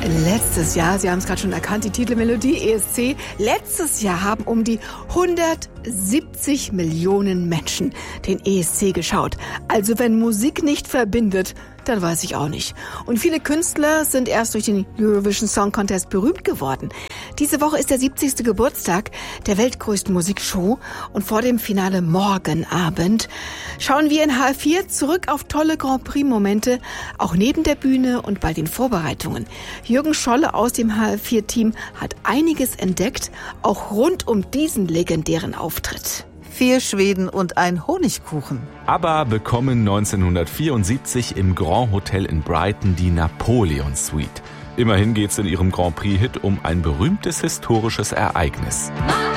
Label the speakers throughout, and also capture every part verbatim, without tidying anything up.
Speaker 1: Letztes Jahr, Sie haben es gerade schon erkannt, die Titelmelodie E S C. Letztes Jahr haben um die hundertsiebzig Millionen Menschen den E S C geschaut. Also wenn Musik nicht verbindet, dann weiß ich auch nicht. Und viele Künstler sind erst durch den Eurovision Song Contest berühmt geworden. Diese Woche ist der siebzigste Geburtstag der weltgrößten Musikshow. Und vor dem Finale morgen Abend schauen wir in H R vier zurück auf tolle Grand Prix-Momente, auch neben der Bühne und bei den Vorbereitungen. Jürgen Scholle aus dem H R vier Team hat einiges entdeckt, auch rund um diesen legendären Auftritt.
Speaker 2: Vier Schweden und ein Honigkuchen.
Speaker 3: ABBA bekommen neunzehnhundertvierundsiebzig im Grand Hotel in Brighton die Napoleon Suite. Immerhin geht es in ihrem Grand Prix-Hit um ein berühmtes historisches Ereignis.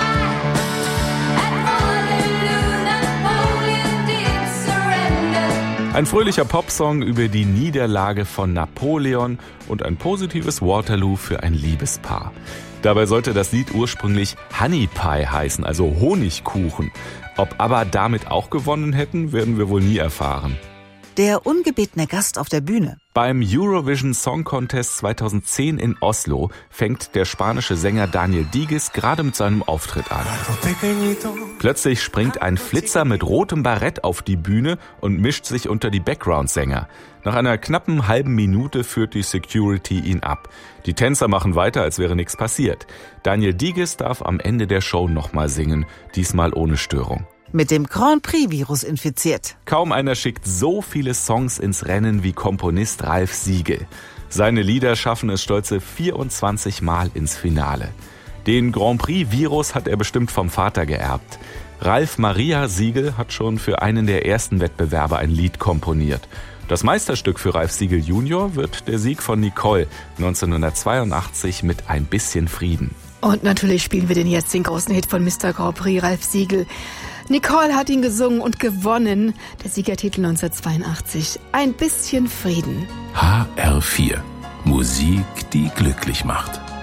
Speaker 3: Ein fröhlicher Popsong über die Niederlage von Napoleon und ein positives Waterloo für ein Liebespaar. Dabei sollte das Lied ursprünglich Honey Pie heißen, also Honigkuchen. Ob ABBA damit auch gewonnen hätten, werden wir wohl nie erfahren.
Speaker 2: Der ungebetene Gast auf der Bühne.
Speaker 3: Beim Eurovision Song Contest zweitausendzehn in Oslo fängt der spanische Sänger Daniel Digges gerade mit seinem Auftritt an. Plötzlich springt ein Flitzer mit rotem Barett auf die Bühne und mischt sich unter die Background-Sänger. Nach einer knappen halben Minute führt die Security ihn ab. Die Tänzer machen weiter, als wäre nichts passiert. Daniel Digges darf am Ende der Show nochmal singen, diesmal ohne Störung.
Speaker 2: Mit dem Grand Prix-Virus infiziert.
Speaker 3: Kaum einer schickt so viele Songs ins Rennen wie Komponist Ralf Siegel. Seine Lieder schaffen es stolze vierundzwanzig Mal ins Finale. Den Grand Prix-Virus hat er bestimmt vom Vater geerbt. Ralf Maria Siegel hat schon für einen der ersten Wettbewerbe ein Lied komponiert. Das Meisterstück für Ralf Siegel Junior wird der Sieg von Nicole neunzehnhundertzweiundachtzig mit Ein bisschen Frieden.
Speaker 1: Und natürlich spielen wir den jetzt, den großen Hit von Mister Grand Prix, Ralf Siegel. Nicole hat ihn gesungen und gewonnen. Der Siegertitel neunzehnhundertzweiundachtzig. Ein bisschen Frieden.
Speaker 4: H R vier. Musik, die glücklich macht.